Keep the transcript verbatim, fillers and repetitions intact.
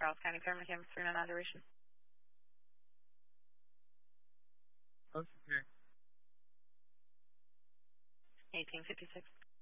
Charles County Paramedic Campus three nine nine duration. Ocean Care. eighteen fifty-six.